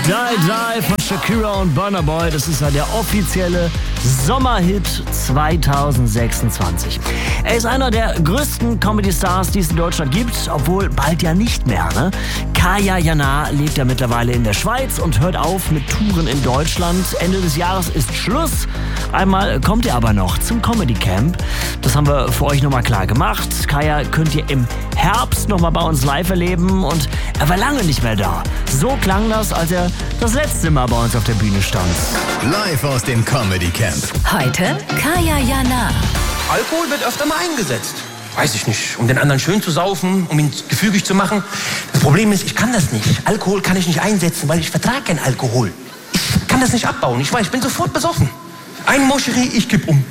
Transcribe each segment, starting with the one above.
Die Die von Shakira und Burna Boy, das ist ja der offizielle Sommerhit 2026. Er ist einer der größten Comedy-Stars, die es in Deutschland gibt, obwohl bald ja nicht mehr, ne? Kaya Jana lebt ja mittlerweile in der Schweiz und hört auf mit Touren in Deutschland. Ende des Jahres ist Schluss. Einmal kommt er aber noch zum Comedy Camp. Das haben wir für euch nochmal klar gemacht. Kaya könnt ihr im Herbst nochmal bei uns live erleben und er war lange nicht mehr da. So klang das, als er das letzte Mal bei uns auf der Bühne stand. Live aus dem Comedy Camp. Heute Kaya Jana. Alkohol wird öfter mal eingesetzt. Weiß ich nicht, um den anderen schön zu saufen, um ihn gefügig zu machen. Das Problem ist, ich kann das nicht. Alkohol kann ich nicht einsetzen, weil ich vertrage keinen Alkohol. Ich kann das nicht abbauen. Ich weiß, ich bin sofort besoffen. Ein Moscherie, ich kipp um.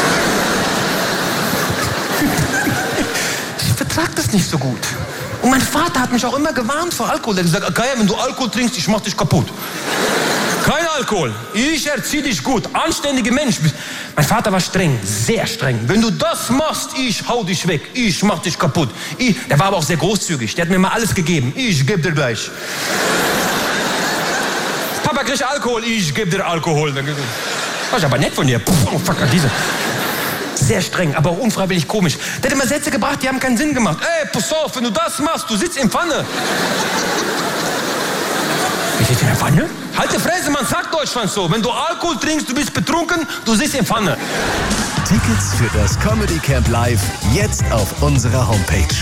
Ich vertrage das nicht so gut. Und mein Vater hat mich auch immer gewarnt vor Alkohol. Er hat gesagt, Kaya, wenn du Alkohol trinkst, ich mach dich kaputt. Kein Alkohol. Ich erziehe dich gut. Anständiger Mensch. Mein Vater war streng, sehr streng. Wenn du das machst, ich hau dich weg. Ich mach dich kaputt. Der war aber auch sehr großzügig. Der hat mir mal alles gegeben. Ich geb dir gleich. Papa kriegt Alkohol. Ich geb dir Alkohol. War ich aber nett von dir. Oh, fuck, diese. Sehr streng, aber auch unfreiwillig komisch. Der hat immer Sätze gebracht, die haben keinen Sinn gemacht. Ey, pass auf, wenn du das machst, du sitzt in Pfanne. Ich sitze in der Pfanne? Halt die Fresse, man sagt Deutschland so. Wenn du Alkohol trinkst, du bist betrunken, du sitzt in Pfanne. Tickets für das Comedy Camp Live jetzt auf unserer Homepage.